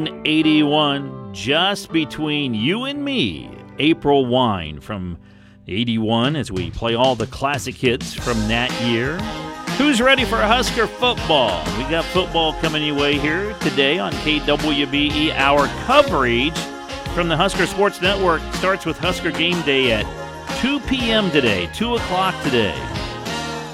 81, just between you and me. April Wine from 81 as we play all the classic hits from that year. Who's ready for Husker football? We got football coming your way here today on KWBE. Our coverage from the Husker Sports Network starts with Husker Game Day at 2 p.m. today, 2 o'clock today.